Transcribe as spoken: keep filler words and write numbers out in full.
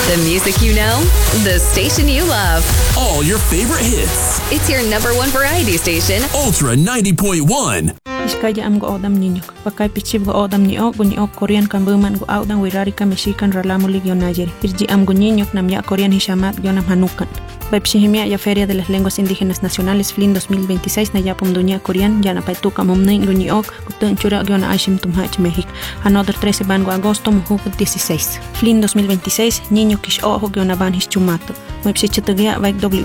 The music you know, the station you love. All your favorite hits. It's your number one variety station. Ultra ninety point one. Iskaya am go odam niño. Pakai pichib go odam ni ok bunyi ok Korean kan buman go audang wirari ka Mexican ralamu ligyo Nigeria. Irji am go niño nam ya Korean hishamat yo nam hanukan. Baipshihimia ya Feria de las Lenguas Indígenas Nacionales F L I N dos mil veintiséis na yapum dunia Korean ya na paituka momnin bunyi ok kutun chura yo na Ashim Tumhach México. Another trece bango agosto muhuk dieciséis. F L I N dos mil veintiséis niño kish ojo yo na ban hischumato. Baipshichatagia vaik W